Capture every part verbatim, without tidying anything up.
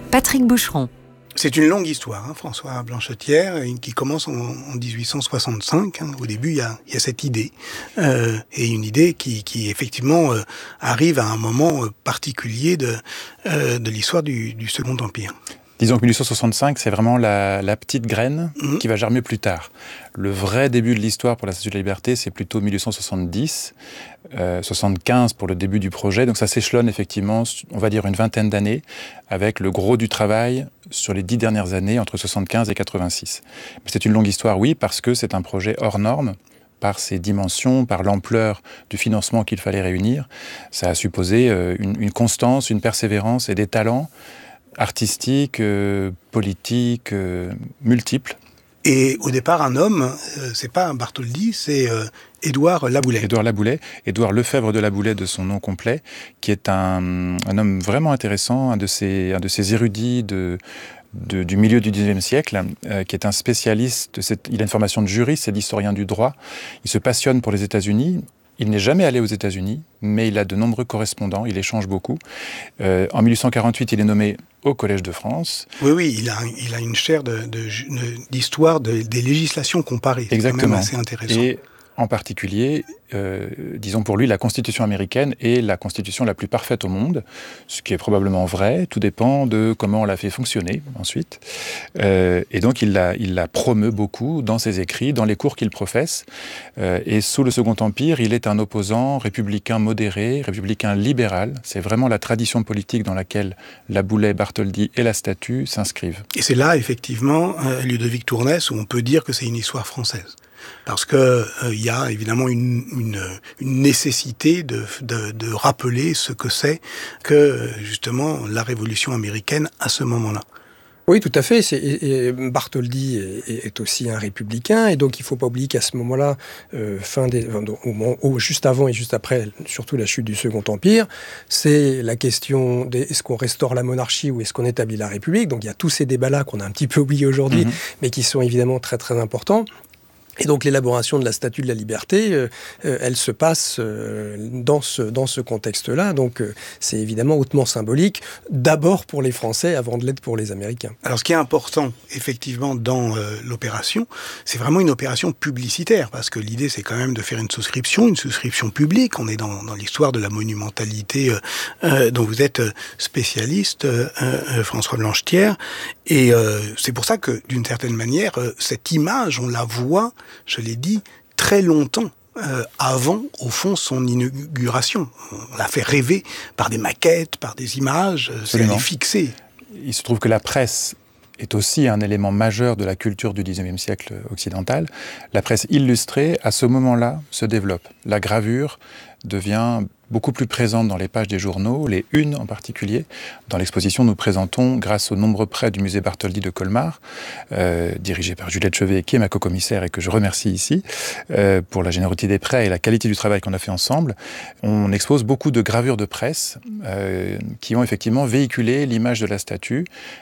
Patrick Boucheron. C'est une longue histoire, hein, François Blanchetière, qui commence en, en dix-huit cent soixante-cinq. Hein. Au début, il y a, il y a cette idée, euh, et une idée qui, qui effectivement euh, arrive à un moment euh, particulier de, euh, de l'histoire du, du Second Empire. Disons que mille huit cent soixante-cinq, c'est vraiment la, la petite graine mmh. qui va germer plus tard. Le vrai début de l'histoire pour la Statue de la Liberté, c'est plutôt mille huit cent soixante-dix, euh, soixante-quinze pour le début du projet. Donc ça s'échelonne effectivement, on va dire une vingtaine d'années, avec le gros du travail sur les dix dernières années, entre soixante-quinze et quatre-vingt-six. Mais c'est une longue histoire, oui, parce que c'est un projet hors norme, par ses dimensions, par l'ampleur du financement qu'il fallait réunir. Ça a supposé euh, une, une constance, une persévérance et des talents artistique, euh, politique, euh, multiple. Et au départ, un homme, euh, c'est pas un Bartholdi, c'est euh, Édouard Laboulay. Édouard Laboulay, Édouard Lefebvre de Laboulay de son nom complet, qui est un, un homme vraiment intéressant, un de ces, un de ces érudits de, de, du milieu du dix-neuvième siècle, euh, qui est un spécialiste, de cette, il a une formation de juriste, c'est l'historien du droit, il se passionne pour les États-Unis. Il n'est jamais allé aux États-Unis, mais il a de nombreux correspondants, il échange beaucoup. Euh, en mille huit cent quarante-huit, il est nommé au Collège de France. Oui, oui, il a, il a une chaire de, de, de, d'histoire de, des législations comparées. Exactement. C'est quand même assez intéressant. Et en particulier, euh, disons pour lui, la Constitution américaine est la Constitution la plus parfaite au monde, ce qui est probablement vrai, tout dépend de comment on l'a fait fonctionner ensuite. Euh, et donc il la, il la promeut beaucoup dans ses écrits, dans les cours qu'il professe. Euh, et sous le Second Empire, il est un opposant républicain modéré, républicain libéral. C'est vraiment la tradition politique dans laquelle Laboulay, Bartholdi et la statue s'inscrivent. Et c'est là, effectivement, euh, Ludovic Tournès, où on peut dire que c'est une histoire française. Parce que euh, il y a évidemment une, une, une nécessité de, de, de rappeler ce que c'est que justement la Révolution américaine à ce moment-là. Oui, tout à fait. C'est, et, et Bartholdi est, est aussi un républicain, et donc il ne faut pas oublier qu'à ce moment-là, euh, fin des, au moment, au, juste avant et juste après, surtout la chute du Second Empire, c'est la question de est-ce qu'on restaure la monarchie ou est-ce qu'on établit la République. Donc il y a tous ces débats-là qu'on a un petit peu oubliés aujourd'hui, mmh. mais qui sont évidemment très très importants. Et donc l'élaboration de la Statue de la Liberté, euh, euh, elle se passe euh, dans ce, dans ce contexte-là. Donc euh, c'est évidemment hautement symbolique, d'abord pour les Français, avant de l'être pour les Américains. Alors ce qui est important, effectivement, dans euh, l'opération, c'est vraiment une opération publicitaire, parce que l'idée, c'est quand même de faire une souscription, une souscription publique. On est dans, dans l'histoire de la monumentalité euh, euh, dont vous êtes spécialiste, euh, euh, François Blanchetière. Et euh, c'est pour ça que, d'une certaine manière, euh, cette image, on la voit, je l'ai dit, très longtemps euh, avant, au fond, son inauguration. On l'a fait rêver par des maquettes, par des images, c'est elle est fixée. Il se trouve que la presse est aussi un élément majeur de la culture du dix-neuvième siècle occidental. La presse illustrée, à ce moment-là, se développe. La gravure devient beaucoup plus présente dans les pages des journaux, les unes en particulier. Dans l'exposition, nous présentons, grâce aux nombreux prêts du musée Bartholdi de Colmar, euh, dirigé par Juliette Chevet, qui est ma co-commissaire et que je remercie ici, euh, pour la générosité des prêts et la qualité du travail qu'on a fait ensemble. On expose beaucoup de gravures de presse euh, qui ont effectivement véhiculé l'image de la statue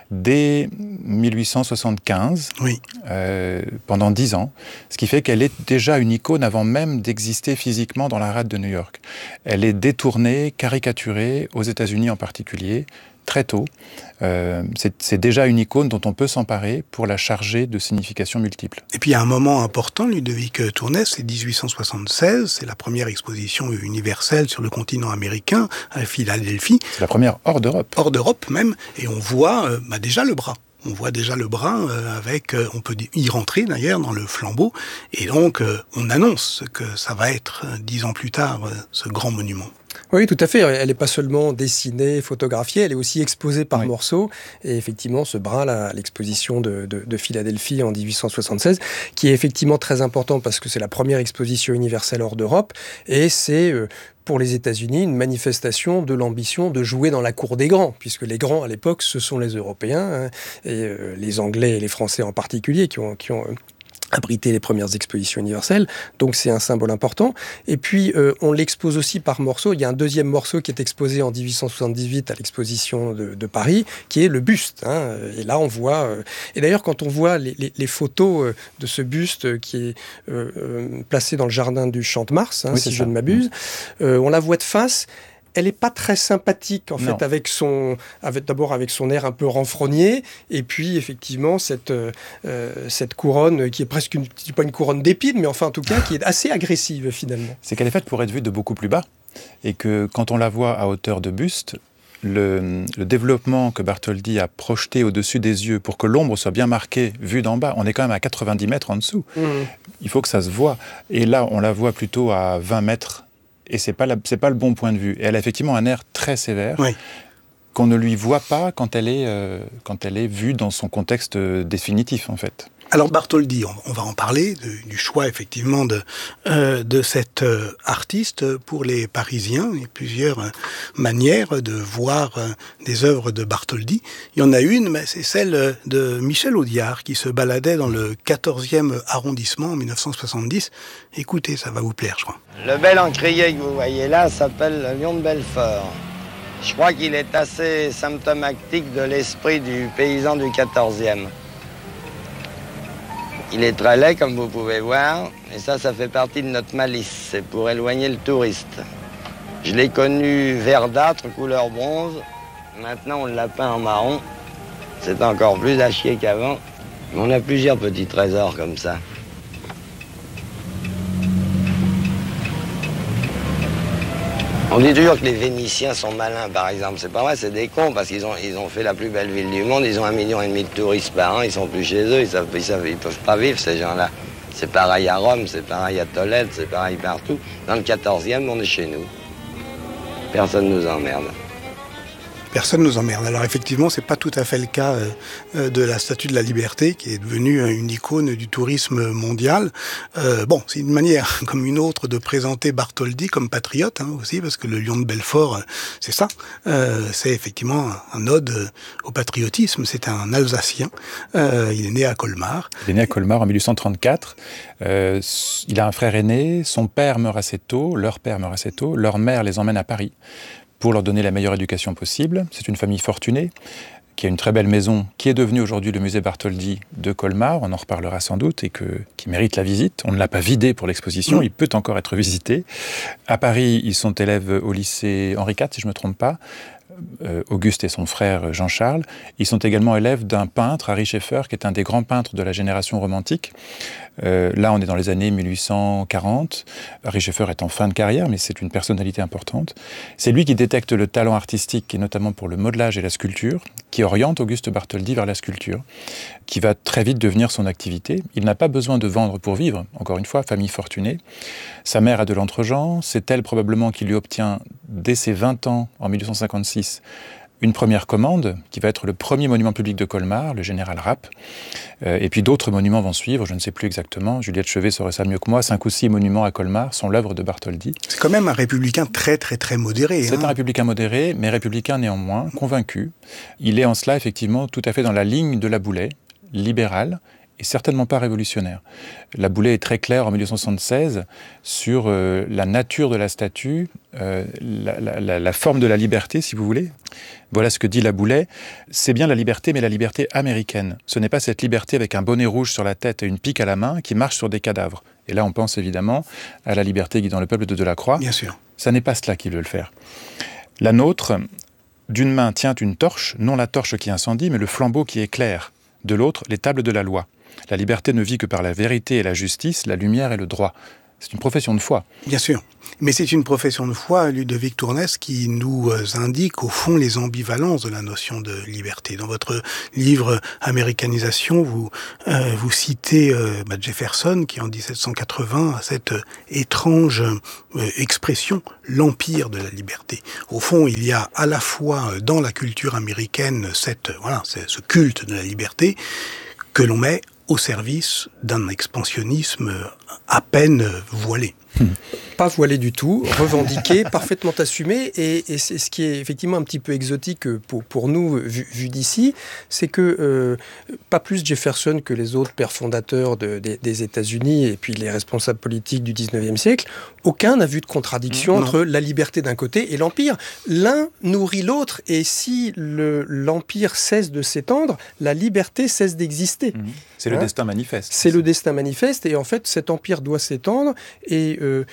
dès mille huit cent soixante-quinze, oui. euh, pendant dix ans, ce qui fait qu'elle est déjà une icône avant même d'exister physiquement dans la rade de New York. Elle est détournée, caricaturée, aux États-Unis en particulier, très tôt. Euh, c'est, c'est déjà une icône dont on peut s'emparer pour la charger de significations multiples. Et puis il y a un moment important, Ludovic Tournès, c'est dix-huit cent soixante-seize, c'est la première exposition universelle sur le continent américain, à Philadelphie. C'est la première hors d'Europe. Hors d'Europe même, et on voit euh, bah déjà le bras. On voit déjà le bras euh, avec, euh, on peut y rentrer d'ailleurs dans le flambeau, et donc euh, on annonce que ça va être, euh, dix ans plus tard, euh, ce grand monument. Oui, tout à fait. Elle n'est pas seulement dessinée, photographiée, elle est aussi exposée par oui. morceaux. Et effectivement, ce bras-là, l'exposition de, de, de Philadelphie en dix-huit cent soixante-seize, qui est effectivement très important parce que c'est la première exposition universelle hors d'Europe, et c'est euh, pour les États-Unis une manifestation de l'ambition de jouer dans la cour des grands, puisque les grands à l'époque, ce sont les Européens, hein, et euh, les Anglais et les Français en particulier, qui ont... Qui ont euh, abriter les premières expositions universelles, donc c'est un symbole important. Et puis, euh, on l'expose aussi par morceaux. Il y a un deuxième morceau qui est exposé en dix-huit cent soixante-dix-huit à l'exposition de, de Paris, qui est le buste. Hein. Et là, on voit... Euh, et d'ailleurs, quand on voit les, les, les photos euh, de ce buste qui est euh, euh, placé dans le jardin du Champ de Mars, hein, oui, si je ça. ne m'abuse, euh, on la voit de face. elle n'est pas très sympathique, en non. fait, avec son, avec, d'abord avec son air un peu renfrogné, et puis, effectivement, cette, euh, cette couronne qui est presque, une, pas une couronne d'épines, mais enfin, en tout cas, qui est assez agressive, finalement. C'est qu'elle est faite pour être vue de beaucoup plus bas, et que quand on la voit à hauteur de buste, le, le développement que Bartholdi a projeté au-dessus des yeux pour que l'ombre soit bien marquée, vue d'en bas, on est quand même à quatre-vingt-dix mètres en dessous. Mmh. Il faut que ça se voit. Et là, on la voit plutôt à vingt mètres, et c'est pas la, c'est pas le bon point de vue. Et elle a effectivement un air très sévère, oui. qu'on ne lui voit pas quand elle est, euh, quand elle est vue dans son contexte définitif, en fait. Alors Bartholdi, on, on va en parler, de, du choix effectivement de, euh, de cet euh, artiste pour les Parisiens. Il y a plusieurs euh, manières de voir euh, des œuvres de Bartholdi. Il y en a une, mais c'est celle de Michel Audiard qui se baladait dans le quatorzième arrondissement en dix-neuf cent soixante-dix. Écoutez, ça va vous plaire, je crois. Le bel encrier que vous voyez là s'appelle le Lion de Belfort. Je crois qu'il est assez symptomatique de l'esprit du paysan du quatorzième. Il est très laid, comme vous pouvez voir, et ça, ça fait partie de notre malice. C'est pour éloigner le touriste. Je l'ai connu verdâtre, couleur bronze. Maintenant, on l'a peint en marron. C'est encore plus à chier qu'avant. On a plusieurs petits trésors comme ça. On dit toujours que les Vénitiens sont malins, par exemple. C'est pas vrai, c'est des cons, parce qu'ils ont, ils ont fait la plus belle ville du monde. Ils ont un million et demi de touristes par an. Ils sont plus chez eux. Ils savent, ils savent, ils peuvent pas vivre, ces gens-là. C'est pareil à Rome, c'est pareil à Tolède, c'est pareil partout. Dans le quatorzième, on est chez nous. Personne nous emmerde. Personne nous emmerde. Alors effectivement, c'est pas tout à fait le cas euh, de la Statue de la Liberté, qui est devenue une icône du tourisme mondial. Euh, bon, c'est une manière, comme une autre, de présenter Bartholdi comme patriote hein, aussi, parce que le Lion de Belfort, c'est ça. Euh, c'est effectivement un ode au patriotisme. C'est un Alsacien. Euh, il est né à Colmar. Il est né à Colmar en dix-huit cent trente-quatre. Euh, il a un frère aîné. Son père meurt assez tôt. Leur père meurt assez tôt. Leur mère les emmène à Paris pour leur donner la meilleure éducation possible. C'est une famille fortunée, qui a une très belle maison, qui est devenue aujourd'hui le musée Bartholdi de Colmar, on en reparlera sans doute, et que, qui mérite la visite. On ne l'a pas vidé pour l'exposition, mmh. il peut encore être visité. À Paris, ils sont élèves au lycée Henri quatre, si je ne me trompe pas. Euh, Auguste et son frère Jean-Charles. Ils sont également élèves d'un peintre, Ary Scheffer, qui est un des grands peintres de la génération romantique. Euh, là, on est dans les années mille huit cent quarante. Ary Scheffer est en fin de carrière, mais c'est une personnalité importante. C'est lui qui détecte le talent artistique, et notamment pour le modelage et la sculpture, qui oriente Auguste Bartholdi vers la sculpture, qui va très vite devenir son activité. Il n'a pas besoin de vendre pour vivre, encore une fois, famille fortunée. Sa mère a de l'entre-gens, c'est elle probablement qui lui obtient, dès ses vingt ans, en dix-huit cent cinquante-six, une première commande, qui va être le premier monument public de Colmar, le Général Rapp. Euh, et puis d'autres monuments vont suivre, je ne sais plus exactement, Juliette Chevet saurait ça mieux que moi, cinq ou six monuments à Colmar sont l'œuvre de Bartholdi. C'est quand même un républicain très très très modéré. C'est hein. un républicain modéré, mais républicain néanmoins, convaincu. Il est en cela effectivement tout à fait dans la ligne de Laboulaye, libéral, et certainement pas révolutionnaire. Laboulaye est très clair en dix-huit cent soixante-seize sur euh, la nature de la statue, euh, la, la, la forme de la liberté, si vous voulez. Voilà ce que dit Laboulaye. C'est bien la liberté, mais la liberté américaine. Ce n'est pas cette liberté avec un bonnet rouge sur la tête et une pique à la main qui marche sur des cadavres. Et là, on pense évidemment à la liberté guidant le peuple de Delacroix. Bien sûr. Ça n'est pas cela qui veut le faire. La nôtre, d'une main tient une torche, non la torche qui incendie, mais le flambeau qui éclaire. De l'autre, les tables de la loi. La liberté ne vit que par la vérité et la justice, la lumière et le droit. C'est une profession de foi. Bien sûr. Mais c'est une profession de foi, Ludovic Tournès, qui nous indique au fond les ambivalences de la notion de liberté. Dans votre livre Américanisation, vous, euh, vous citez euh, bah, Jefferson, qui en dix-sept cent quatre-vingts a cette euh, étrange euh, expression, l'empire de la liberté. Au fond, il y a à la fois euh, dans la culture américaine cette, voilà, ce culte de la liberté que l'on met au service d'un expansionnisme à peine voilé. Pas voilé du tout, revendiqué, parfaitement assumé, et, et c'est ce qui est effectivement un petit peu exotique pour, pour nous, vu, vu d'ici, c'est que, euh, pas plus Jefferson que les autres pères fondateurs de, de, des États-Unis et puis les responsables politiques du dix-neuvième siècle, aucun n'a vu de contradiction non. entre la liberté d'un côté et l'Empire. L'un nourrit l'autre, et si le, l'Empire cesse de s'étendre, la liberté cesse d'exister. Mmh. C'est hein? le destin manifeste. C'est le destin manifeste, et en fait, cet Empire doit s'étendre, et euh,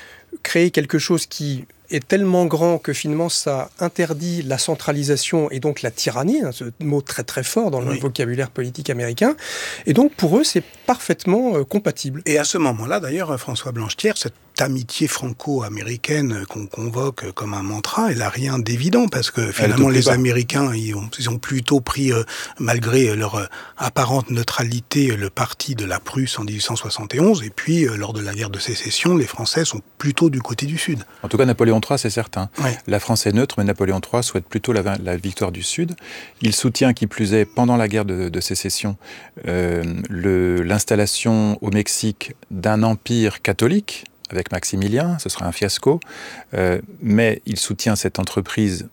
créer quelque chose qui est tellement grand que finalement ça interdit la centralisation et donc la tyrannie, hein, ce mot très très fort dans le oui. vocabulaire politique américain. Et donc pour eux, c'est parfaitement euh, compatible. Et à ce moment-là, d'ailleurs, François Blanchetière, cette amitié franco-américaine qu'on convoque comme un mantra, elle n'a rien d'évident, parce que finalement les bas. Américains, ils ont, ils ont plutôt pris, euh, malgré leur euh, apparente neutralité, le parti de la Prusse en dix-huit cent soixante et onze, et puis euh, lors de la guerre de sécession, les Français sont plutôt du côté du Sud. En tout cas, Napoléon trois, c'est certain. Ouais. La France est neutre, mais Napoléon trois souhaite plutôt la, la victoire du Sud. Il soutient, qui plus est, pendant la guerre de, de sécession, euh, le, l'installation au Mexique d'un empire catholique, avec Maximilien, ce sera un fiasco, euh, mais il soutient cette entreprise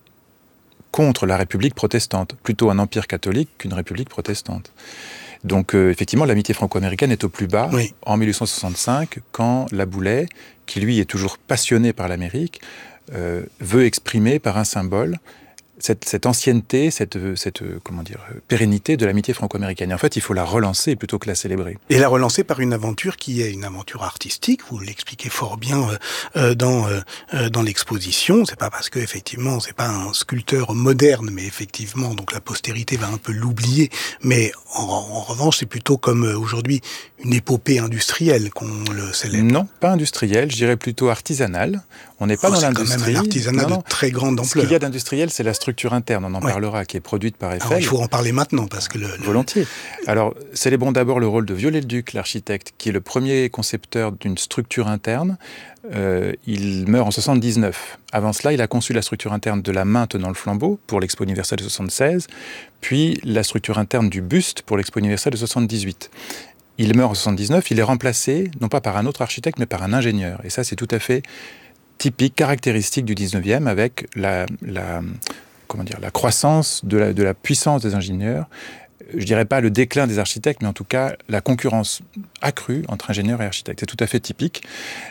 contre la République protestante, plutôt un empire catholique qu'une République protestante. Donc euh, effectivement, l'amitié franco-américaine est au plus bas oui. en dix-huit cent soixante-cinq, quand Laboulaye, qui lui est toujours passionné par l'Amérique, euh, veut exprimer par un symbole Cette, cette ancienneté, cette, cette comment dire, pérennité de l'amitié franco-américaine. Et en fait, il faut la relancer plutôt que la célébrer. Et la relancer par une aventure qui est une aventure artistique. Vous l'expliquez fort bien euh, dans euh, dans l'exposition. C'est pas parce que effectivement, c'est pas un sculpteur moderne, mais effectivement, donc la postérité va un peu l'oublier. Mais en, en revanche, c'est plutôt comme aujourd'hui une épopée industrielle qu'on le célèbre. Non, pas industrielle. Je dirais plutôt artisanale. On n'est pas oh, dans c'est l'industrie. C'est quand même un artisanat non, non. de très grande ampleur. Ce qu'il y a d'industriel, c'est la structure interne, on en ouais. parlera, qui est produite par Eiffel. Alors, il faut en parler maintenant, parce que le... le... Volontiers. Alors, célébrons d'abord le rôle de Viollet-le-Duc, l'architecte, qui est le premier concepteur d'une structure interne. Euh, il meurt en soixante-dix-neuf. Avant cela, il a conçu la structure interne de la main tenant le flambeau pour l'Expo universelle de soixante-seize, puis la structure interne du buste pour l'Expo universelle de soixante-dix-huit. Il meurt en soixante-dix-neuf, il est remplacé, non pas par un autre architecte, mais par un ingénieur. Et ça, c'est tout à fait typique, caractéristique du dix-neuvième, avec la... la comment dire, la croissance de la, de la puissance des ingénieurs, je dirais pas le déclin des architectes, mais en tout cas la concurrence accrue entre ingénieurs et architectes. C'est tout à fait typique.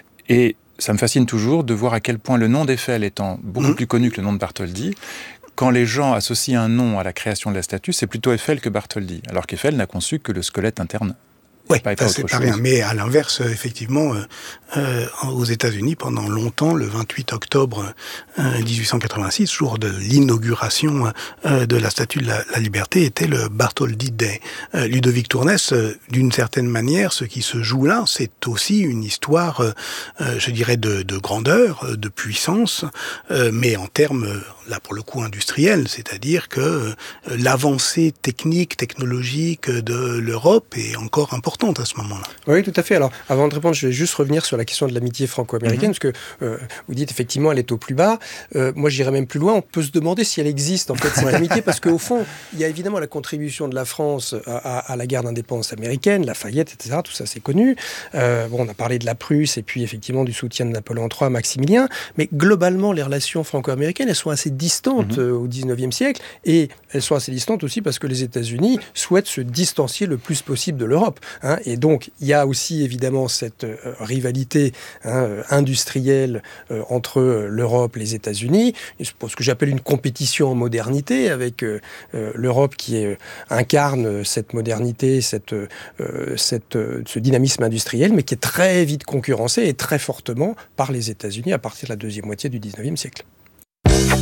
Et ça me fascine toujours de voir à quel point le nom d'Eiffel étant beaucoup mmh. plus connu que le nom de Bartholdi, quand les gens associent un nom à la création de la statue, c'est plutôt Eiffel que Bartholdi, alors qu'Eiffel n'a conçu que le squelette interne. Oui, c'est pas rien. Mais à l'inverse, effectivement, euh, euh, aux États-Unis, pendant longtemps, le vingt-huit octobre euh, dix-huit cent quatre-vingt-six, jour de l'inauguration euh, de la Statue de la, la Liberté, était le Bartholdi Day. Euh, Ludovic Tournès, euh, d'une certaine manière, ce qui se joue là, c'est aussi une histoire, euh, je dirais, de, de grandeur, de puissance, euh, mais en termes, là pour le coup, industriels, c'est-à-dire que euh, l'avancée technique, technologique de l'Europe est encore importante à ce moment-là. Oui, tout à fait. Alors, avant de répondre, je vais juste revenir sur la question de l'amitié franco-américaine, mm-hmm. parce que euh, vous dites effectivement, elle est au plus bas. Euh, moi, j'irais même plus loin. On peut se demander si elle existe, en fait, cette amitié, parce qu'au fond, il y a évidemment la contribution de la France à, à, à la guerre d'indépendance américaine, Lafayette, et cetera. Tout ça, c'est connu. Euh, bon, on a parlé de la Prusse et puis effectivement du soutien de Napoléon trois à Maximilien, mais globalement, les relations franco-américaines, elles sont assez distantes mm-hmm. euh, au dix-neuvième siècle, et elles sont assez distantes aussi parce que les États-Unis souhaitent se distancier le plus possible de l'Europe. Hein, et donc, il y a aussi évidemment cette euh, rivalité hein, industrielle euh, entre euh, l'Europe et les États-Unis, ce que j'appelle une compétition en modernité, avec euh, euh, l'Europe qui euh, incarne cette modernité, cette, euh, cette, euh, ce dynamisme industriel, mais qui est très vite concurrencé et très fortement par les États-Unis à partir de la deuxième moitié du dix-neuvième siècle.